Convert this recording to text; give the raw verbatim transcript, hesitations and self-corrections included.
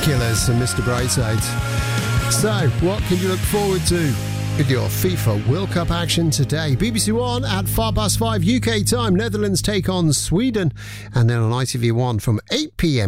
Killers and Mister Brightside. So, what can you look forward to with your FIFA World Cup action today? B B C One at five past five U K time. Netherlands take on Sweden. And then on I T V One from eight p m